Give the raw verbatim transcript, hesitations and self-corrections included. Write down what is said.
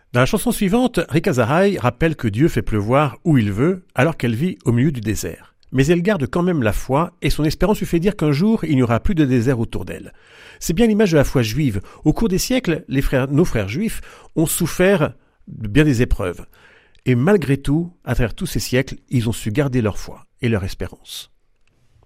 Dans la chanson suivante, Rika Zahai rappelle que Dieu fait pleuvoir où il veut alors qu'elle vit au milieu du désert. Mais elle garde quand même la foi et son espérance lui fait dire qu'un jour, il n'y aura plus de désert autour d'elle. C'est bien l'image de la foi juive. Au cours des siècles, les frères, nos frères juifs ont souffert de bien des épreuves. Et malgré tout, à travers tous ces siècles, ils ont su garder leur foi et leur espérance.